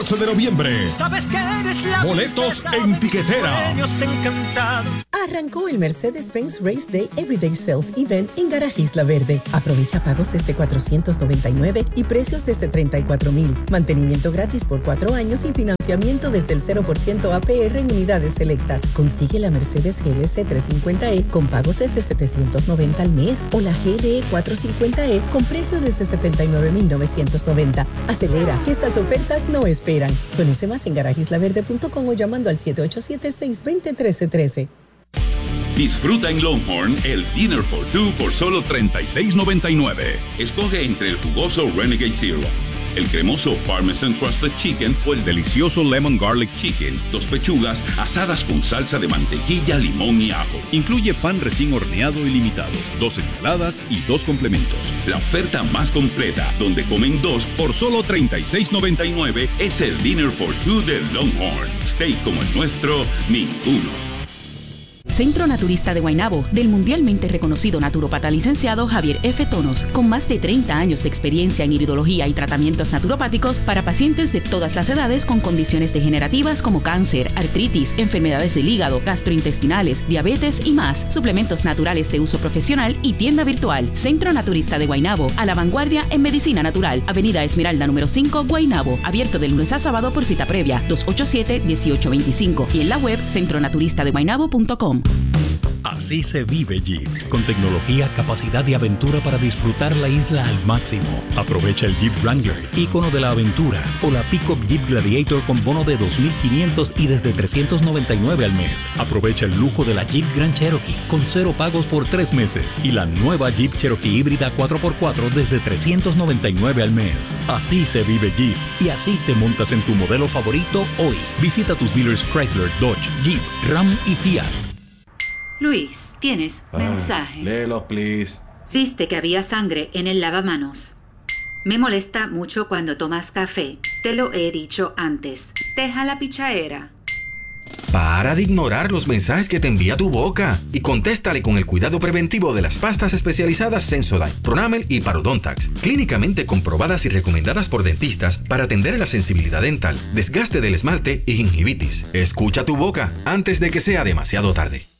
de noviembre. Sabes que eres la boletos en tiquetera. Arrancó el Mercedes-Benz Race Day Everyday Sales Event en Garaje Isla Verde. Aprovecha pagos desde $499 y precios desde $34,000. Mantenimiento gratis por 4 años y financiamiento desde el 0% APR en unidades selectas. Consigue la Mercedes GLC 350e con pagos desde $790 al mes o la GLE 450e con precio desde $79,990. Acelera, que estas ofertas no esperan. Conoce más en garajeislaverde.com o llamando al 787-620-1313. Disfruta en Longhorn el Dinner for Two por solo $36.99. Escoge entre el jugoso Renegade Zero, el cremoso Parmesan Crusted Chicken o el delicioso Lemon Garlic Chicken. 2 pechugas asadas con salsa de mantequilla, limón y ajo. Incluye pan recién horneado ilimitado, 2 ensaladas y 2 complementos. La oferta más completa, donde comen 2 por solo $36.99, es el Dinner for Two de Longhorn. Steak como el nuestro, ninguno. Centro Naturista de Guaynabo, del mundialmente reconocido naturópata licenciado Javier F. Tonos, con más de 30 años de experiencia en iridología y tratamientos naturopáticos para pacientes de todas las edades con condiciones degenerativas como cáncer, artritis, enfermedades del hígado, gastrointestinales, diabetes y más, suplementos naturales de uso profesional y tienda virtual. Centro Naturista de Guaynabo, a la vanguardia en medicina natural, Avenida Esmeralda número 5, Guaynabo, abierto de lunes a sábado por cita previa, 287-1825 y en la web centronaturistadeguaynabo.com. Así se vive Jeep, con tecnología, capacidad y aventura para disfrutar la isla al máximo. Aprovecha el Jeep Wrangler, ícono de la aventura, o la Pickup Jeep Gladiator con bono de $2,500 y desde $399 al mes. Aprovecha el lujo de la Jeep Grand Cherokee, con 0 pagos por 3 meses, y la nueva Jeep Cherokee híbrida 4x4 desde $399 al mes. Así se vive Jeep, y así te montas en tu modelo favorito hoy. Visita tus dealers Chrysler, Dodge, Jeep, Ram y Fiat. Luis, tienes mensaje. Léelo, please. Viste que había sangre en el lavamanos. Me molesta mucho cuando tomas café. Te lo he dicho antes. Deja la pichadera. Para de ignorar los mensajes que te envía tu boca y contéstale con el cuidado preventivo de las pastas especializadas Sensodyne, Pronamel y Parodontax, clínicamente comprobadas y recomendadas por dentistas para atender la sensibilidad dental, desgaste del esmalte y gingivitis. Escucha tu boca antes de que sea demasiado tarde.